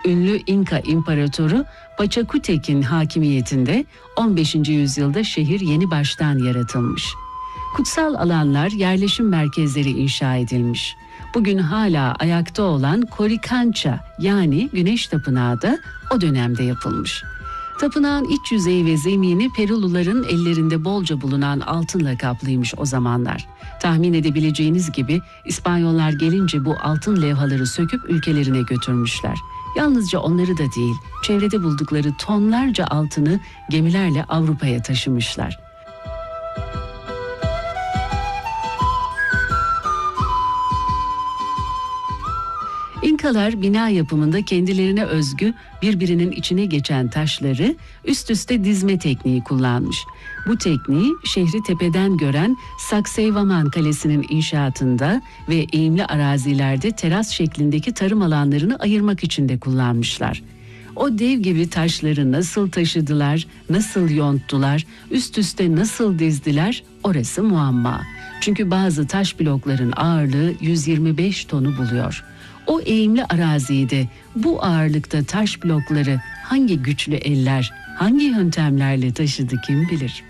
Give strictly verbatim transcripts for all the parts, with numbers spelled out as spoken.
ünlü İnka İmparatoru Pachakutek'in hakimiyetinde on beşinci yüzyılda şehir yeni baştan yaratılmış. Kutsal alanlar, yerleşim merkezleri inşa edilmiş. Bugün hala ayakta olan Korikança yani Güneş Tapınağı da o dönemde yapılmış. Tapınağın iç yüzeyi ve zemini Peruluların ellerinde bolca bulunan altınla kaplıymış o zamanlar. Tahmin edebileceğiniz gibi İspanyollar gelince bu altın levhaları söküp ülkelerine götürmüşler. Yalnızca onları da değil, çevrede buldukları tonlarca altını gemilerle Avrupa'ya taşımışlar. İnkalar bina yapımında kendilerine özgü birbirinin içine geçen taşları üst üste dizme tekniği kullanmış. Bu tekniği şehri tepeden gören Sacsayhuaman Kalesi'nin inşaatında ve eğimli arazilerde teras şeklindeki tarım alanlarını ayırmak için de kullanmışlar. O dev gibi taşları nasıl taşıdılar, nasıl yonttular, üst üste nasıl dizdiler orası muamma. Çünkü bazı taş blokların ağırlığı yüz yirmi beş tonu buluyor. O eğimli arazide bu ağırlıkta taş blokları hangi güçlü eller, hangi yöntemlerle taşıdı kim bilir?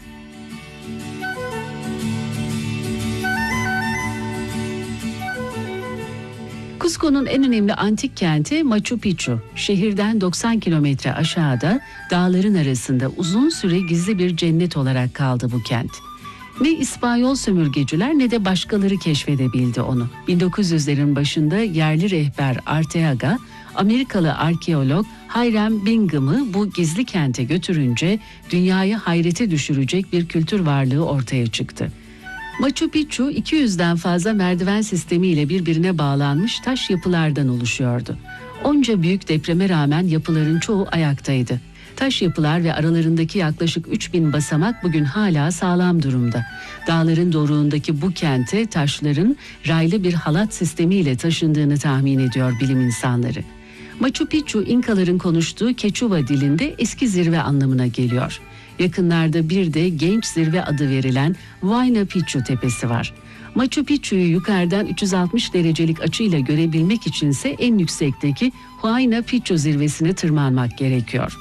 Cusco'nun en önemli antik kenti Machu Picchu. Şehirden doksan kilometre aşağıda dağların arasında uzun süre gizli bir cennet olarak kaldı bu kent. Ne İspanyol sömürgeciler ne de başkaları keşfedebildi onu. bin dokuz yüzlerin başında yerli rehber Arteaga, Amerikalı arkeolog Hiram Bingham'ı bu gizli kente götürünce dünyayı hayrete düşürecek bir kültür varlığı ortaya çıktı. Machu Picchu iki yüzden fazla merdiven sistemiyle birbirine bağlanmış taş yapılardan oluşuyordu. Onca büyük depreme rağmen yapıların çoğu ayaktaydı. Taş yapılar ve aralarındaki yaklaşık üç bin basamak bugün hala sağlam durumda. Dağların doruğundaki bu kente taşların raylı bir halat sistemiyle taşındığını tahmin ediyor bilim insanları. Machu Picchu, İnkaların konuştuğu Quechua dilinde eski zirve anlamına geliyor. Yakınlarda bir de genç zirve adı verilen Huayna Picchu tepesi var. Machu Picchu'yu yukarıdan üç yüz altmış derecelik açıyla görebilmek içinse en yüksekteki Huayna Picchu zirvesine tırmanmak gerekiyor.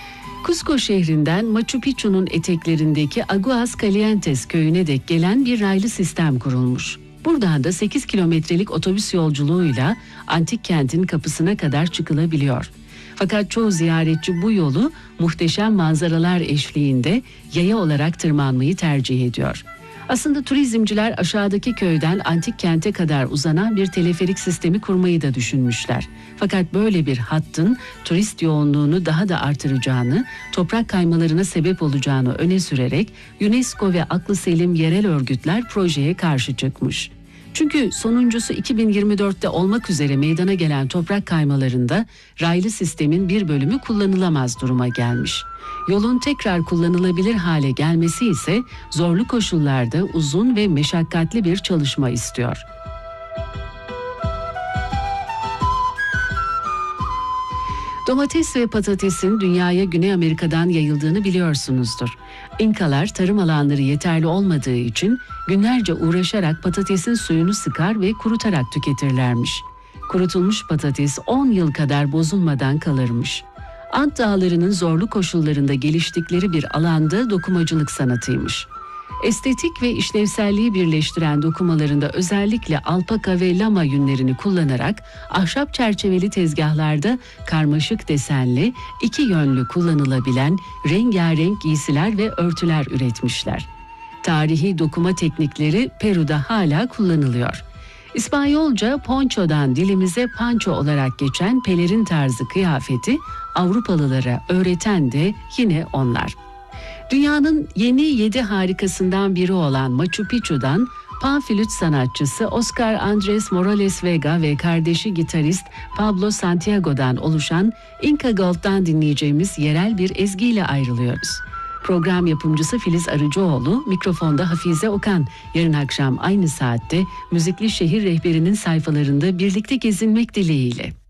Cusco şehrinden Machu Picchu'nun eteklerindeki Aguas Calientes köyüne dek gelen bir raylı sistem kurulmuş. Buradan da sekiz kilometrelik otobüs yolculuğuyla antik kentin kapısına kadar çıkılabiliyor. Fakat çoğu ziyaretçi bu yolu muhteşem manzaralar eşliğinde yaya olarak tırmanmayı tercih ediyor. Aslında turizmciler aşağıdaki köyden antik kente kadar uzanan bir teleferik sistemi kurmayı da düşünmüşler. Fakat böyle bir hattın turist yoğunluğunu daha da artıracağını, toprak kaymalarına sebep olacağını öne sürerek UNESCO ve aklı selim yerel örgütler projeye karşı çıkmış. Çünkü sonuncusu iki bin yirmi dörtte olmak üzere meydana gelen toprak kaymalarında raylı sistemin bir bölümü kullanılamaz duruma gelmiş. Yolun tekrar kullanılabilir hale gelmesi ise zorlu koşullarda uzun ve meşakkatli bir çalışma istiyor. Domates ve patatesin dünyaya Güney Amerika'dan yayıldığını biliyorsunuzdur. İnkalar tarım alanları yeterli olmadığı için günlerce uğraşarak patatesin suyunu sıkar ve kurutarak tüketirlermiş. Kurutulmuş patates on yıl kadar bozulmadan kalırmış. Ant Dağları'nın zorlu koşullarında geliştikleri bir alanda dokumacılık sanatıymış. Estetik ve işlevselliği birleştiren dokumalarında özellikle alpaka ve lama yünlerini kullanarak ahşap çerçeveli tezgahlarda karmaşık desenli, iki yönlü kullanılabilen rengarenk giysiler ve örtüler üretmişler. Tarihi dokuma teknikleri Peru'da hala kullanılıyor. İspanyolca ponçodan dilimize panço olarak geçen pelerin tarzı kıyafeti Avrupalılara öğreten de yine onlar. Dünyanın yeni yedi harikasından biri olan Machu Picchu'dan panflüt sanatçısı Oscar Andrés Morales Vega ve kardeşi gitarist Pablo Santiago'dan oluşan Inca Gold'dan dinleyeceğimiz yerel bir ezgiyle ayrılıyoruz. Program yapımcısı Filiz Arıcıoğlu, mikrofonda Hafize Okan. Yarın akşam aynı saatte Müzikli Şehir Rehberi'nin sayfalarında birlikte gezinmek dileğiyle.